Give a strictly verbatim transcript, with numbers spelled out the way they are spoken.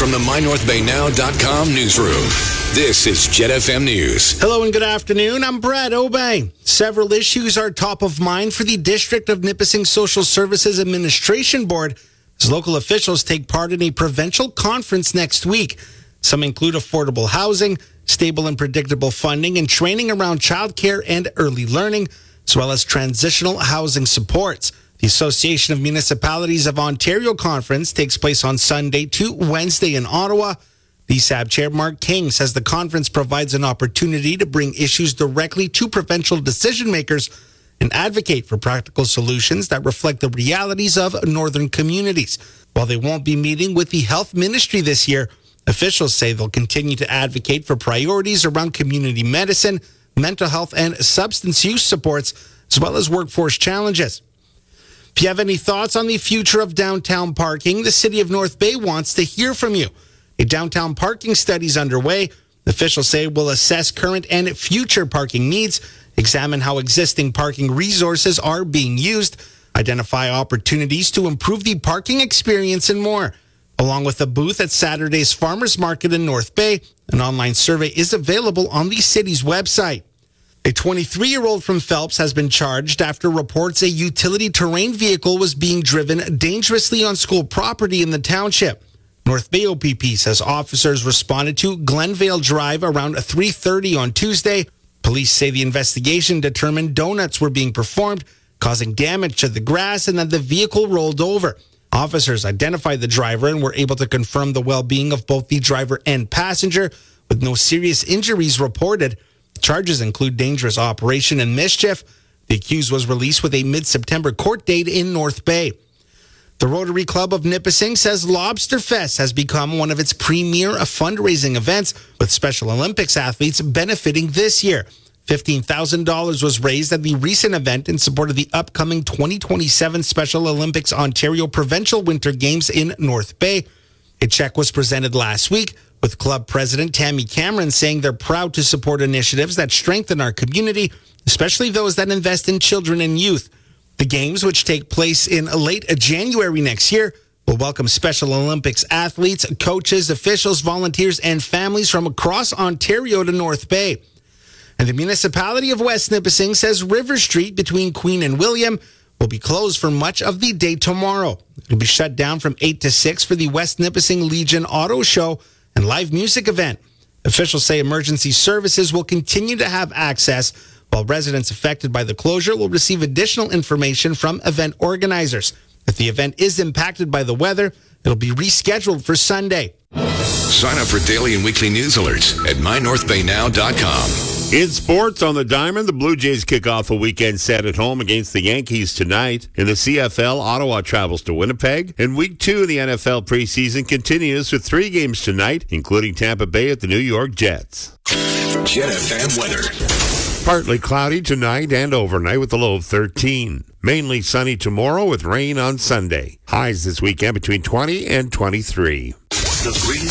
from the my north bay now dot com newsroom. This is Jet F M News. Hello and good afternoon. I'm Brad Obey. Several issues are top of mind for the District of Nipissing Social Services Administration Board as local officials take part in a provincial conference next week. Some include affordable housing, stable and predictable funding, and training around childcare and early learning, as well as transitional housing supports. The Association of Municipalities of Ontario Conference takes place on Sunday to Wednesday in Ottawa. The S A B Chair Mark King says the conference provides an opportunity to bring issues directly to provincial decision makers and advocate for practical solutions that reflect the realities of northern communities. While they won't be meeting with the Health Ministry this year, officials say they'll continue to advocate for priorities around community medicine, mental health, and substance use supports, as well as workforce challenges. If you have any thoughts on the future of downtown parking, the City of North Bay wants to hear from you. A downtown parking study is underway. Officials say will assess current and future parking needs, examine how existing parking resources are being used, identify opportunities to improve the parking experience, and more. Along with a booth at Saturday's Farmers Market in North Bay, an online survey is available on the city's website. A twenty-three-year-old from Phelps has been charged after reports a utility terrain vehicle was being driven dangerously on school property in the township. North Bay O P P says officers responded to Glenvale Drive around three thirty on Tuesday. Police say the investigation determined donuts were being performed, causing damage to the grass, and that the vehicle rolled over. Officers identified the driver and were able to confirm the well-being of both the driver and passenger, with no serious injuries reported. Charges include dangerous operation and mischief. The accused was released with a mid-September court date in North Bay. The Rotary Club of Nipissing says Lobster Fest has become one of its premier fundraising events, with Special Olympics athletes benefiting this year. fifteen thousand dollars was raised at the recent event in support of the upcoming twenty twenty-seven Special Olympics Ontario Provincial Winter Games in North Bay. A check was presented last week, with club president Tammy Cameron saying they're proud to support initiatives that strengthen our community, especially those that invest in children and youth. The games, which take place in late January next year, will welcome Special Olympics athletes, coaches, officials, volunteers, and families from across Ontario to North Bay. And the municipality of West Nipissing says River Street between Queen and William will be closed for much of the day tomorrow. It will be shut down from eight to six for the West Nipissing Legion Auto Show and live music event. Officials say emergency services will continue to have access, while residents affected by the closure will receive additional information from event organizers. If the event is impacted by the weather, it'll be rescheduled for Sunday. Sign up for daily and weekly news alerts at my north bay now dot com. In sports on the Diamond, the Blue Jays kick off a weekend set at home against the Yankees tonight. In the C F L, Ottawa travels to Winnipeg. And week two of the N F L preseason continues with three games tonight, including Tampa Bay at the New York Jets. Jet F M weather. Partly cloudy tonight and overnight with a low of thirteen. Mainly sunny tomorrow with rain on Sunday. Highs this weekend between twenty and twenty-three. The Breeze